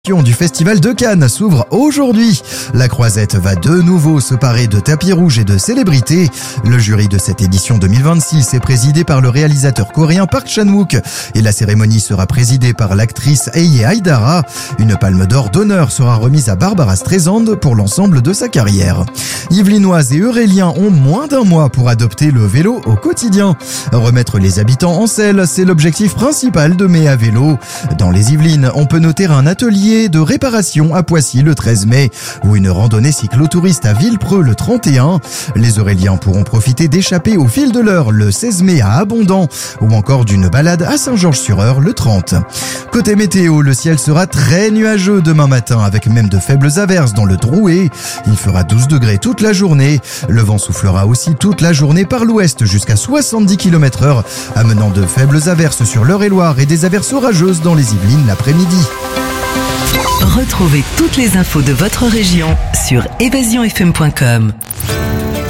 Du Festival de Cannes s'ouvre aujourd'hui. La Croisette va de nouveau se parer de tapis rouges et de célébrités. Le jury de cette édition 2026 est présidé par le réalisateur coréen Park Chan-wook et la cérémonie sera présidée par l'actrice Heye Aidara. Une palme d'or d'honneur sera remise à Barbara Streisand pour l'ensemble de sa carrière. Yvelinoises et Euréliens ont moins d'un mois pour adopter le vélo au quotidien. Remettre les habitants en selle, c'est l'objectif principal de Mai à vélo. Dans les Yvelines, on peut noter un atelier de réparation à Poissy le 13 mai ou une randonnée cyclotouriste à Villepreux le 31. Les Euréliens pourront profiter d'échapper au fil de l'heure le 16 mai à Abondant ou encore d'une balade à Saint-Georges-sur-Eure le 30. Côté météo, le ciel sera très nuageux demain matin avec même de faibles averses dans le Drouet. Il fera 12 degrés toute la journée. Le vent soufflera aussi toute la journée par l'ouest jusqu'à 70 km/h, amenant de faibles averses sur l'Eure-et-Loir et des averses orageuses dans les Yvelines l'après-midi. Retrouvez toutes les infos de votre région sur evasionfm.com.